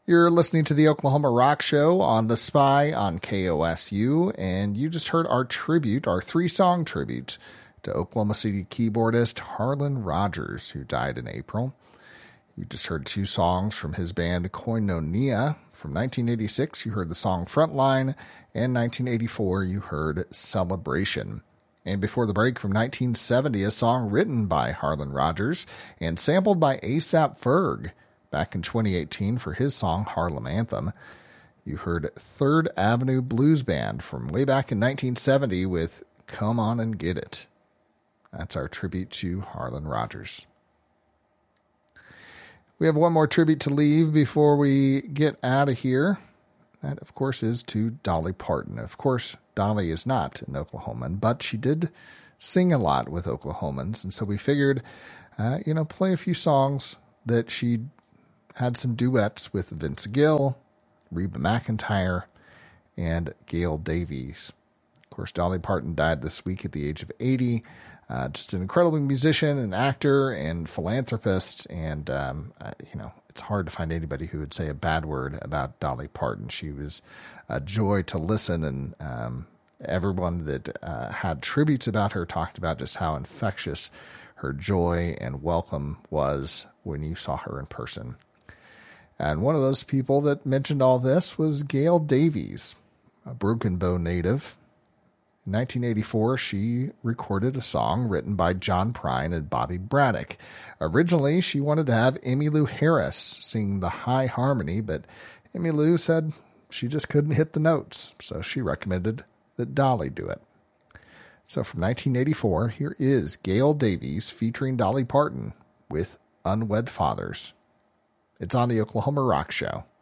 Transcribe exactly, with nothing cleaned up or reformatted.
You're listening to the Oklahoma Rock Show on The Spy on K O S U, and you just heard our tribute, our three-song tribute to Oklahoma City keyboardist Harlan Rogers, who died in April. You just heard two songs from his band Koinonia. From nineteen eighty-six, you heard the song Frontline, and nineteen eighty-four, you heard Celebration. And before the break, from nineteen seventy, a song written by Harlan Rogers and sampled by A$AP Ferg back in twenty eighteen for his song Harlem Anthem. You heard Third Avenue Blues Band from way back in nineteen seventy with Come On and Get It. That's our tribute to Harlan Rogers. We have one more tribute to leave before we get out of here. That, of course, is to Dolly Parton. Of course, Dolly is not an Oklahoman, but she did sing a lot with Oklahomans. And so we figured, uh, you know, play a few songs that she had some duets with Vince Gill, Reba McEntire, and Gail Davies. Of course, Dolly Parton died this week at the age of eighty. Uh, just an incredible musician and actor and philanthropist. And, um, uh, you know, it's hard to find anybody who would say a bad word about Dolly Parton. She was a joy to listen, and um, everyone that uh, had tributes about her talked about just how infectious her joy and welcome was when you saw her in person. And one of those people that mentioned all this was Gail Davies, a Broken Bow native. In nineteen eighty-four, she recorded a song written by John Prine and Bobby Braddock. Originally, she wanted to have Emmylou Harris sing the high harmony, but Emmylou said she just couldn't hit the notes, so she recommended that Dolly do it. So from nineteen eighty-four, here is Gail Davies featuring Dolly Parton with Unwed Fathers. It's on the Oklahoma Rock Show.